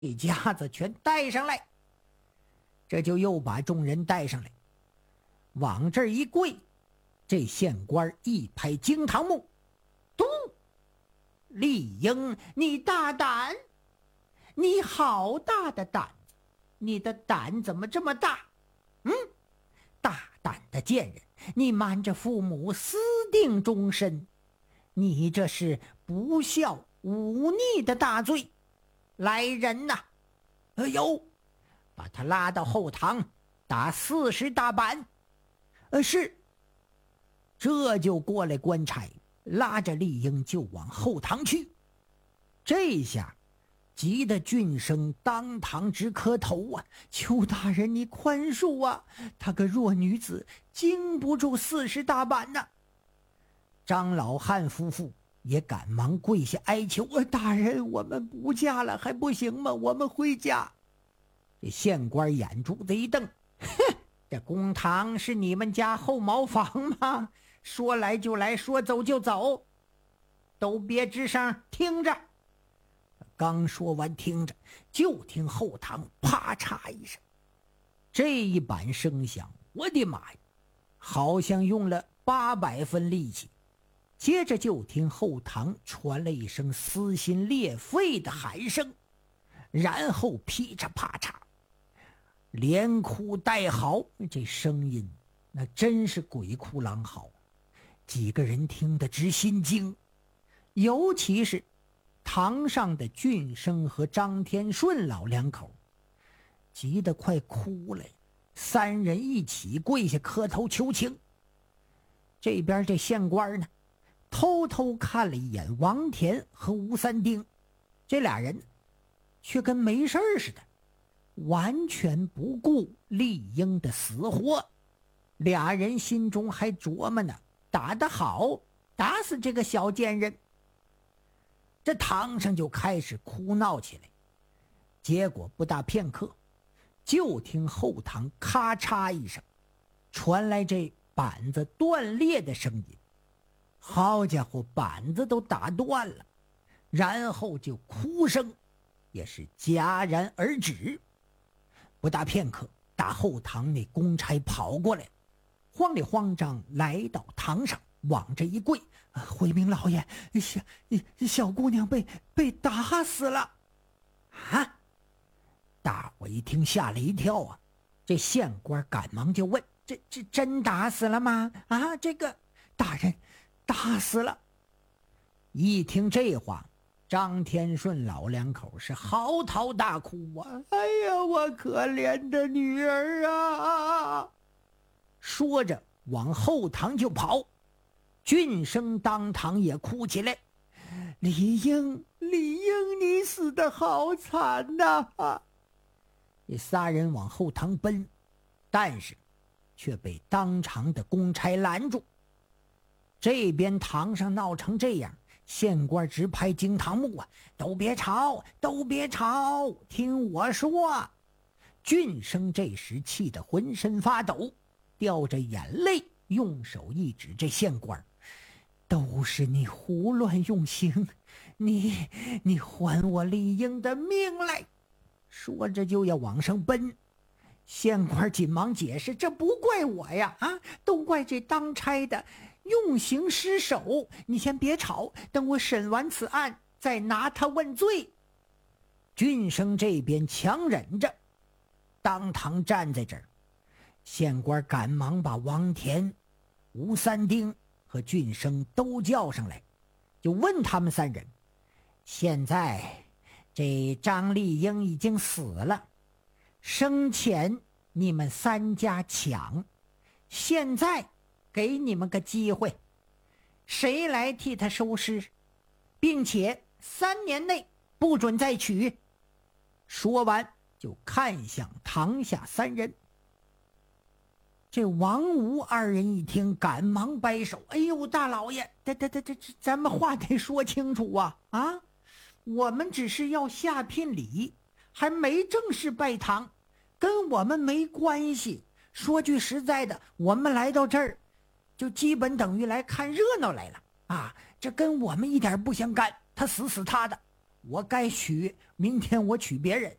一家子全带上来。这就又把众人带上来，往这儿一跪，这县官一拍惊堂木，咚！丽英，你大胆！你好大的胆子！你的胆怎么这么大？大胆的贱人，你瞒着父母私定终身，你这是不孝忤逆的大罪！来人呐！有，把他拉到后堂，打40大板。是。这就过来官差，拉着丽英就往后堂去。这下急得俊生当堂直磕头啊！求大人你宽恕啊！她个弱女子经不住40大板呐！张老汉夫妇也赶忙跪下哀求：大人，我们不嫁了还不行吗？我们回家。这县官眼珠子一瞪：哼，这公堂是你们家后茅房吗？说来就来，说走就走，都别吱声，听着。刚说完听着，就听后堂啪嚓一声，这一板声响，我的妈呀，好像用了800分力气。接着就听后堂传了一声撕心裂肺的喊声，然后噼嚓啪嚓，连哭带嚎，这声音那真是鬼哭狼嚎，几个人听得直心惊，尤其是堂上的俊生和张天顺老两口，急得快哭了，3人一起跪下磕头求情。这边这县官呢，偷偷看了一眼王田和吴三丁，这俩人却跟没事似的，完全不顾丽英的死活。俩人心中还琢磨呢，打得好，打死这个小贱人。这堂上就开始哭闹起来，结果不大片刻，就听后堂咔嚓一声，传来这板子断裂的声音。好家伙，板子都打断了，然后就哭声也是戛然而止。不大片刻，大后堂那公差跑过来，慌里慌张来到堂上，往这一跪：回明老爷，小姑娘被打死了。啊！大伙一听吓了一跳啊！这县官赶忙就问：这真打死了吗？啊，这个大人打死了。一听这话，张天顺老两口是嚎啕大哭啊！哎呀，我可怜的女儿啊！说着往后堂就跑。俊生当堂也哭起来：李英，你死得好惨呐！这仨人往后堂奔，但是却被当场的公差拦住。这边堂上闹成这样，县官直拍惊堂木啊！都别吵，都别吵，听我说。俊生这时气得浑身发抖，掉着眼泪，用手一指这县官：都是你胡乱用刑，你还我丽英的命来！说着就要往上奔。县官紧忙解释：这不怪我呀，都怪这当差的用刑失手，你先别吵，等我审完此案再拿他问罪。俊生这边强忍着，当堂站在这儿。县官赶忙把王田、吴三丁和俊生都叫上来，就问他们3人：现在这张丽英已经死了，生前你们3家抢，现在给你们个机会，谁来替他收尸，并且3年内不准再娶。说完就看向堂下3人。这王吴2人一听，赶忙摆手：哎呦，大老爷，咱们话得说清楚啊！我们只是要下聘礼，还没正式拜堂，跟我们没关系。说句实在的，我们来到这儿就基本等于来看热闹来了啊！这跟我们一点不相干，他死他的。 我该娶，明天我娶别人，